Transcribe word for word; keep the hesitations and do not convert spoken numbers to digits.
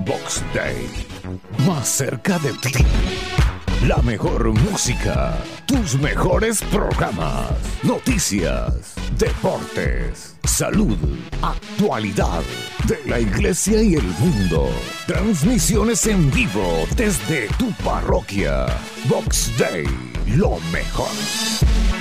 Box Day, más cerca de ti. La mejor música, tus mejores programas, noticias, deportes, salud, actualidad de la iglesia y el mundo. Transmisiones en vivo desde tu parroquia. Box Day, lo mejor.